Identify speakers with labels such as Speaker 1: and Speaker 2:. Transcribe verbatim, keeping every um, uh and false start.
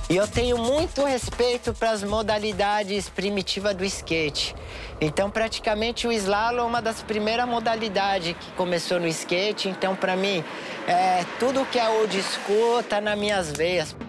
Speaker 1: E eu tenho muito respeito para as modalidades primitivas do skate. Então, praticamente, o slalom é uma das primeiras modalidades que começou no skate. Então, para mim, é, tudo que é old school tá nas minhas veias.